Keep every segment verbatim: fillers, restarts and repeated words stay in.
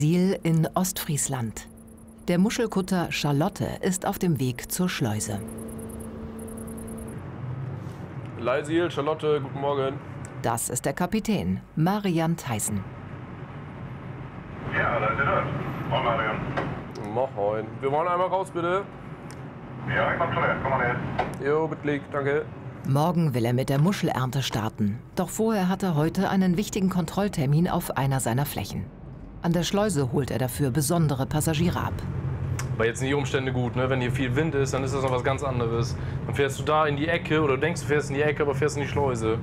Siel in Ostfriesland. Der Muschelkutter Charlotte ist auf dem Weg zur Schleuse. Leisil, Charlotte, guten Morgen. Das ist der Kapitän, Marian Theissen. Ja, Leutnant. Moin, Marian. Moin. Wir wollen einmal raus, bitte. Ja, ich mach schon her. Komm mal her. Jo, bitte, danke. Morgen will er mit der Muschelernte starten. Doch vorher hat er heute einen wichtigen Kontrolltermin auf einer seiner Flächen. An der Schleuse holt er dafür besondere Passagiere ab. Aber jetzt sind die Umstände gut, ne? Wenn hier viel Wind ist, dann ist das noch was ganz anderes. Dann fährst du da in die Ecke oder denkst, du fährst in die Ecke, aber fährst in die Schleuse.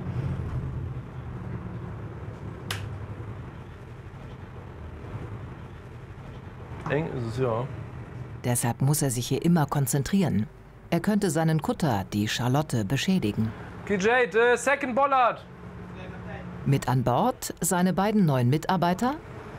Eng ist es, ja. Deshalb muss er sich hier immer konzentrieren. Er könnte seinen Kutter, die Charlotte, beschädigen. Okay, Jade, uh, second Bollard. Mit an Bord seine beiden neuen Mitarbeiter,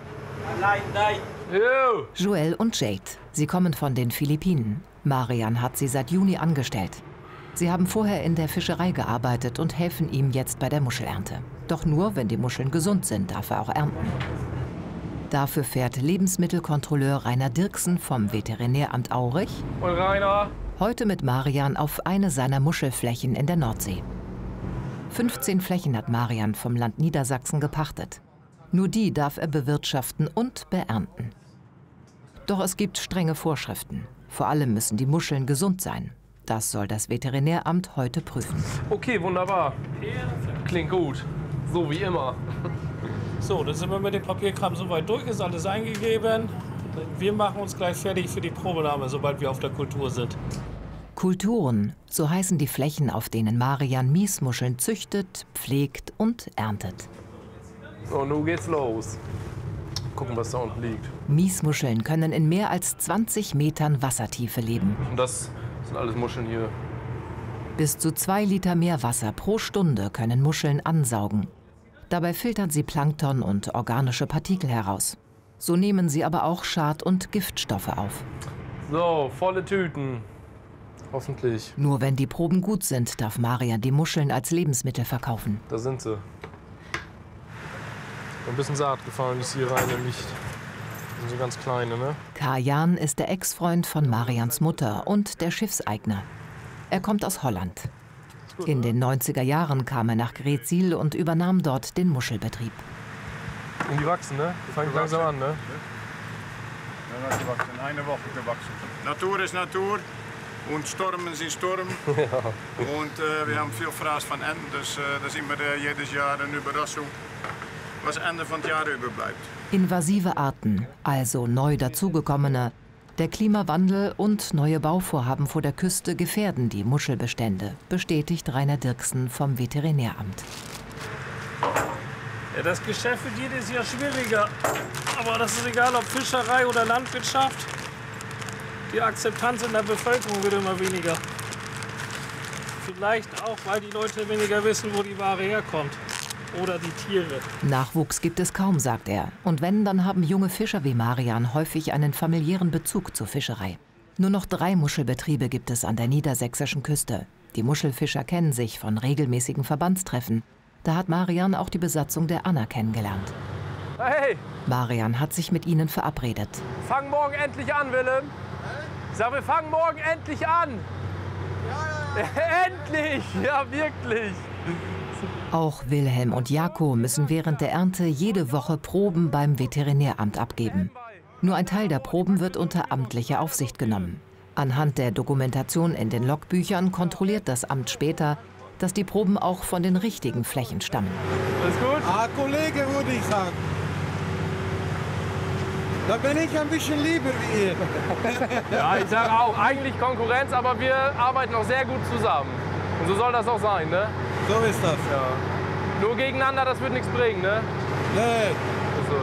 Jo. Joel und Jade. Sie kommen von den Philippinen. Marian hat sie seit Juni angestellt. Sie haben vorher in der Fischerei gearbeitet und helfen ihm jetzt bei der Muschelernte. Doch nur, wenn die Muscheln gesund sind, darf er auch ernten. Dafür fährt Lebensmittelkontrolleur Rainer Dirksen vom Veterinäramt Aurich Und Rainer. heute mit Marian auf eine seiner Muschelflächen in der Nordsee. fünfzehn Flächen hat Marian vom Land Niedersachsen gepachtet. Nur die darf er bewirtschaften und beernten. Doch es gibt strenge Vorschriften. Vor allem müssen die Muscheln gesund sein. Das soll das Veterinäramt heute prüfen. Okay, wunderbar. Klingt gut. So wie immer. So, dann sind wir mit dem Papierkram soweit durch, ist alles eingegeben. Wir machen uns gleich fertig für die Probenahme, sobald wir auf der Kultur sind. Kulturen, so heißen die Flächen, auf denen Marian Miesmuscheln züchtet, pflegt und erntet. So, nun geht's los. Gucken, was da unten liegt. Miesmuscheln können in mehr als zwanzig Metern Wassertiefe leben. Und das sind alles Muscheln hier. Bis zu zwei Liter Meerwasser pro Stunde können Muscheln ansaugen. Dabei filtern sie Plankton und organische Partikel heraus. So nehmen sie aber auch Schad- und Giftstoffe auf. So, volle Tüten. Hoffentlich. Nur wenn die Proben gut sind, darf Marian die Muscheln als Lebensmittel verkaufen. Da sind sie. Ein bisschen Saat gefallen ist hier rein im Licht. Das sind so ganz kleine, ne? Kajan ist der Ex-Freund von Marians Mutter und der Schiffseigner. Er kommt aus Holland. In den neunziger Jahren kam er nach Greetsiel und übernahm dort den Muschelbetrieb. Und die wachsen, ne? Die fangen langsam an, ne? Ja, die wachsen. Eine Woche gewachsen. Natur ist Natur und Stormen sind Storm. Ja. Und äh, wir haben viel Fraß von Enten, dus, äh, das ist immer äh, jedes Jahr eine Überraschung, was Ende von Jahr überbleibt. Invasive Arten, also neu dazugekommene, der Klimawandel und neue Bauvorhaben vor der Küste gefährden die Muschelbestände, bestätigt Rainer Dirksen vom Veterinäramt. Ja, das Geschäft wird jedes Jahr schwieriger. Aber das ist egal, ob Fischerei oder Landwirtschaft. Die Akzeptanz in der Bevölkerung wird immer weniger. Vielleicht auch, weil die Leute weniger wissen, wo die Ware herkommt. Oder die Tiere. Nachwuchs gibt es kaum, sagt er. Und wenn, dann haben junge Fischer wie Marian häufig einen familiären Bezug zur Fischerei. Nur noch drei Muschelbetriebe gibt es an der niedersächsischen Küste. Die Muschelfischer kennen sich von regelmäßigen Verbandstreffen. Da hat Marian auch die Besatzung der Anna kennengelernt. Hey, Marian hat sich mit ihnen verabredet. fang morgen endlich an, Willem. Ich sag, wir fangen morgen endlich an. Ja, ja, ja. Endlich, ja wirklich. Auch Wilhelm und Jako müssen während der Ernte jede Woche Proben beim Veterinäramt abgeben. Nur ein Teil der Proben wird unter amtliche Aufsicht genommen. Anhand der Dokumentation in den Logbüchern kontrolliert das Amt später, dass die Proben auch von den richtigen Flächen stammen. Alles gut? Ah, Kollege, würde ich sagen. Da bin ich ein bisschen lieber wie ihr. Ja, ich sage auch, eigentlich Konkurrenz, aber wir arbeiten auch sehr gut zusammen. Und so soll das auch sein, ne? So ist das. Ja. Nur gegeneinander, das wird nichts bringen, ne? Nee. Also.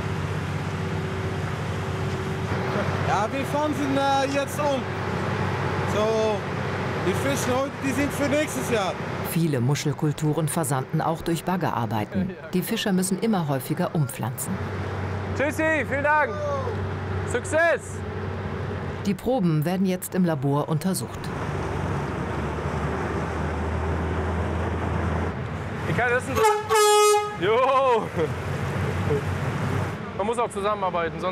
Ja, wir fahren sind äh, jetzt um. So, die Fische heute, die sind für nächstes Jahr. Viele Muschelkulturen versanden auch durch Baggerarbeiten. Die Fischer müssen immer häufiger umpflanzen. Tschüssi, vielen Dank. Success! Die Proben werden jetzt im Labor untersucht. Ich kann essen. Jo! Man muss auch zusammenarbeiten, sonst